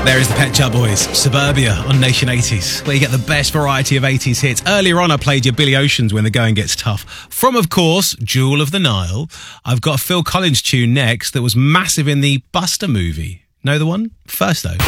There is the Pet Shop Boys, Suburbia on Nation 80s, where you get the best variety of 80s hits. Earlier on, I played your Billy Oceans, When the Going Gets Tough. From, of course, Jewel of the Nile. I've got a Phil Collins tune next that was massive in the Buster movie. Know the one? First, though.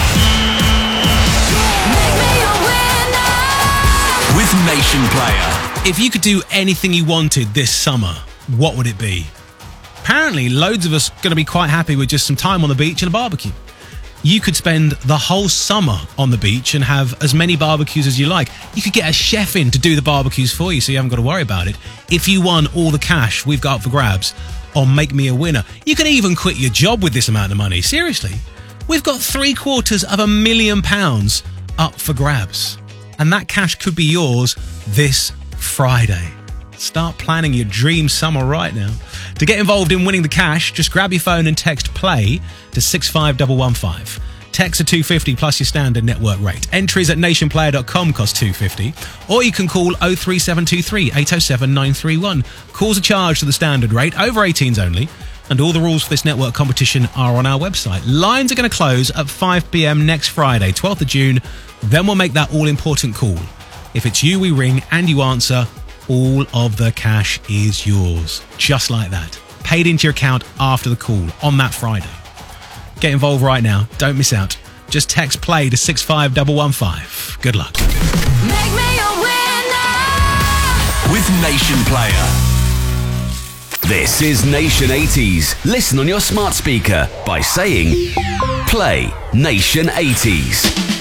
With Nation Player. If you could do anything you wanted this summer, what would it be? Apparently, loads of us are going to be quite happy with just some time on the beach and a barbecue. You could spend the whole summer on the beach and have as many barbecues as you like. You could get a chef in to do the barbecues for you so you haven't got to worry about it. If you won all the cash we've got up for grabs on Make Me a Winner, you could even quit your job with this amount of money. Seriously. We've got £750,000 up for grabs. And that cash could be yours this Friday. Start planning your dream summer right now. To get involved in winning the cash, just grab your phone and text PLAY to 65115. Text to 250 plus your standard network rate. Entries at nationplayer.com cost $2.50. Or you can call 03723 807 931. Calls are charged to the standard rate, over 18s only. And all the rules for this network competition are on our website. Lines are going to close at 5 p.m. next Friday, 12th of June. Then we'll make that all-important call. If it's you we ring and you answer, all of the cash is yours. Just like that. Paid into your account after the call on that Friday. Get involved right now. Don't miss out. Just text PLAY to 65115. Good luck. Make me a winner with Nation Player. This is Nation 80s. Listen on your smart speaker by saying Play Nation 80s.